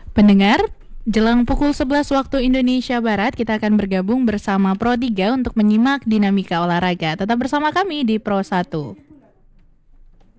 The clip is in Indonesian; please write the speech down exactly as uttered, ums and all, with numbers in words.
Pendengar, jelang pukul sebelas waktu Indonesia Barat, kita akan bergabung bersama Pro tiga untuk menyimak dinamika olahraga. Tetap bersama kami di Pro satu.